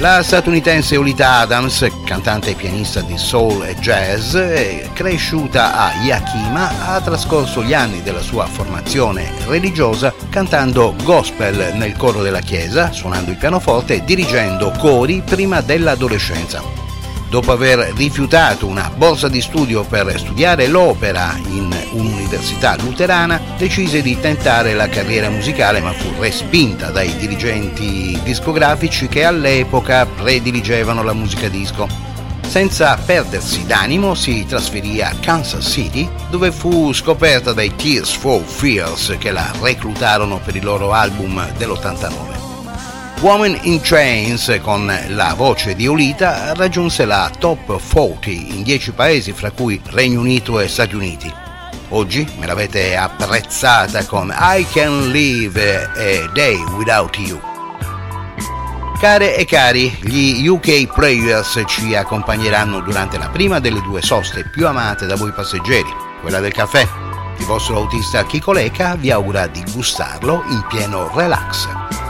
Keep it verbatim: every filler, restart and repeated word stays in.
La statunitense Olita Adams, cantante e pianista di soul e jazz, cresciuta a Yakima, ha trascorso gli anni della sua formazione religiosa cantando gospel nel coro della chiesa, suonando il pianoforte e dirigendo cori prima dell'adolescenza. Dopo aver rifiutato una borsa di studio per studiare l'opera in un'università luterana, decise di tentare la carriera musicale, ma fu respinta dai dirigenti discografici che all'epoca prediligevano la musica disco. Senza perdersi d'animo si trasferì a Kansas City, dove fu scoperta dai Tears for Fears che la reclutarono per il loro album dell'ottantanove. Woman in Chains, con la voce di Olita, raggiunse la top quaranta in dieci paesi, fra cui Regno Unito e Stati Uniti. Oggi me l'avete apprezzata con I Can't Live a Day Without You. Care e cari, gli U K Players ci accompagneranno durante la prima delle due soste più amate da voi passeggeri, quella del caffè. Il vostro autista Chico Leca vi augura di gustarlo in pieno relax.